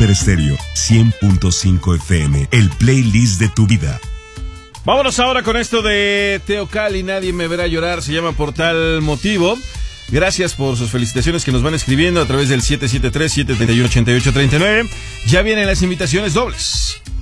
Super Estéreo 100.5 FM, el playlist de tu vida. Vámonos ahora con esto de Teo Cali, Nadie me verá llorar, se llama Por tal motivo. Gracias por sus felicitaciones que nos van escribiendo a través del 773-731-8839. Ya vienen las invitaciones dobles.